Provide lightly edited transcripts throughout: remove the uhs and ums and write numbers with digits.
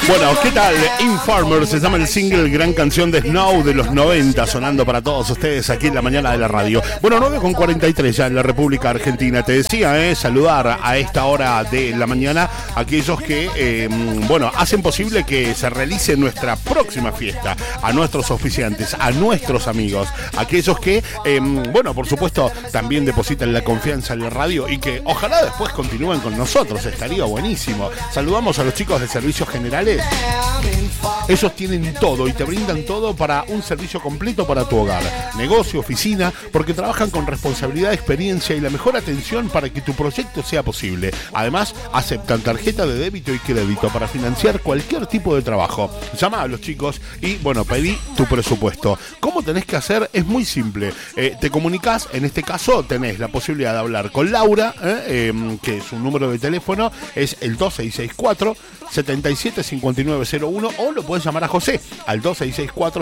Bueno, ¿qué tal? Informer se llama el single, gran canción de Snow de los 90, sonando para todos ustedes aquí en la mañana de la radio. Bueno, 9:43 ya en la República Argentina. Te decía, saludar a esta hora de la mañana a aquellos que, hacen posible que se realice nuestra próxima fiesta, a nuestros oficiantes, a nuestros amigos, aquellos que, por supuesto, también depositan la confianza en la radio y que ojalá después continúen con nosotros, estaría buenísimo. Saludamos a los chicos de Servicios Generales. Ellos tienen todo y te brindan todo para un servicio completo para tu hogar, negocio, oficina, porque trabajan con responsabilidad, experiencia y la mejor atención para que tu proyecto sea posible. Además, aceptan tarjeta de débito y crédito para financiar cualquier tipo de trabajo. Llama a los chicos y, pedí tu presupuesto. ¿Cómo tenés que hacer? Es muy simple. Te comunicás, en este caso tenés la posibilidad de hablar con Laura, que su número de teléfono es el 2664 775901, o lo puedes llamar a José al 2664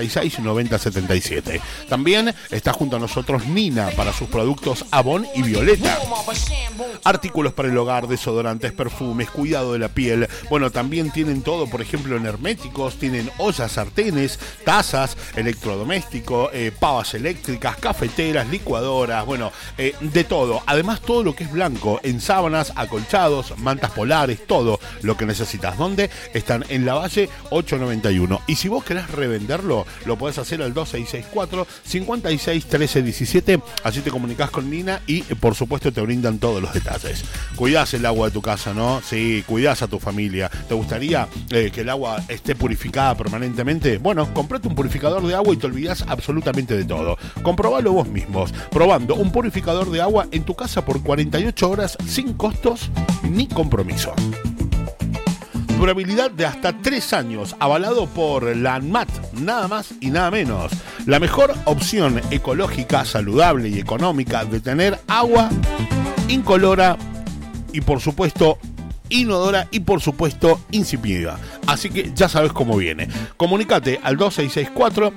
669077. También está junto a nosotros Nina para sus productos Avon y Violeta. Artículos para el hogar, desodorantes, perfumes, cuidado de la piel. Bueno, también tienen todo, por ejemplo, en herméticos, tienen ollas, sartenes, tazas, electrodoméstico, pavas eléctricas, cafeteras, licuadoras, de todo. Además, todo lo que es blanco, en sábanas, acolchados, mantas polares, todo lo que necesitas. ¿Dónde? Están en la Valle 891. Y si vos querés revenderlo, lo podés hacer al 2664 561317. Así te comunicás con Nina y, por supuesto, te brindan todos los detalles. Cuidás el agua de tu casa, ¿no? Sí, cuidás a tu familia. ¿Te gustaría que el agua esté purificada permanentemente? Bueno, comprate un purificador de agua y te olvidás absolutamente de todo. Comprobalo vos mismos, probando un purificador de agua en tu casa por 48 horas sin costos ni compromiso. Durabilidad de hasta 3 años, avalado por la ANMAT, nada más y nada menos. La mejor opción ecológica, saludable y económica de tener agua incolora y, por supuesto, inodora y, por supuesto, insípida. Así que ya sabes cómo viene. Comunícate al 2664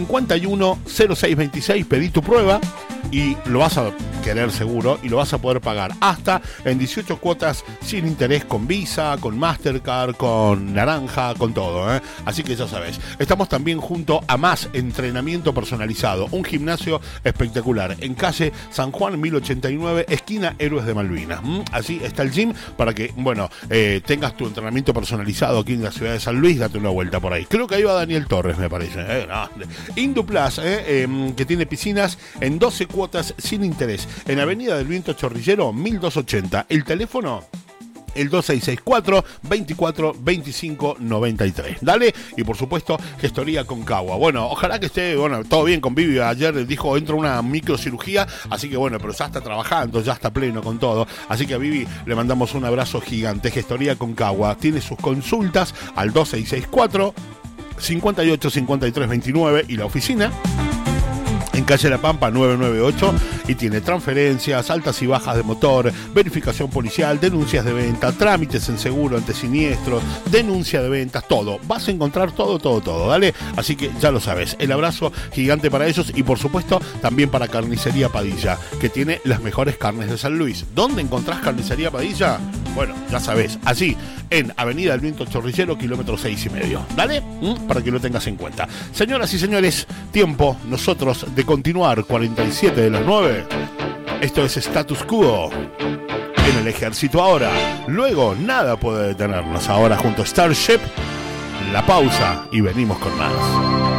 510626, pedí tu prueba y lo vas a querer seguro y lo vas a poder pagar hasta en 18 cuotas sin interés, con Visa, con Mastercard, con Naranja, con todo, Así que ya sabes. Estamos también junto a Más Entrenamiento Personalizado, un gimnasio espectacular en calle San Juan 1089, esquina Héroes de Malvinas. Así está el gym para que, tengas tu entrenamiento personalizado aquí en la ciudad de San Luis. Date una vuelta por ahí. Creo que ahí va Daniel Torres, me parece. Induplas, que tiene piscinas en 12 cuotas sin interés, en Avenida del Viento Chorrillero 1280. El teléfono, el 2664 24 25 93. Dale, y por supuesto, gestoría Concagua. Ojalá que esté, todo bien con Vivi. Ayer dijo, entra una microcirugía, así que pero ya está trabajando, ya está pleno con todo. Así que a Vivi le mandamos un abrazo gigante. Gestoría Concagua tiene sus consultas al 2664 58 53 29 y la oficina en calle La Pampa 998, y tiene transferencias, altas y bajas de motor, verificación policial, denuncias de venta, trámites en seguro ante siniestros, denuncia de ventas, todo. Vas a encontrar todo, ¿dale? Así que ya lo sabes. El abrazo gigante para ellos y, por supuesto, también para Carnicería Padilla, que tiene las mejores carnes de San Luis. ¿Dónde encontrás Carnicería Padilla? Ya sabes, allí en Avenida del Viento Chorrillero, kilómetro 6,5. ¿Dale? Para que lo tengas en cuenta. Señoras y señores, tiempo nosotros de continuar. 47 de las 9. Esto es Status Quo en el ejército ahora. Luego nada puede detenernos. Ahora junto a Starship, la pausa y venimos con más.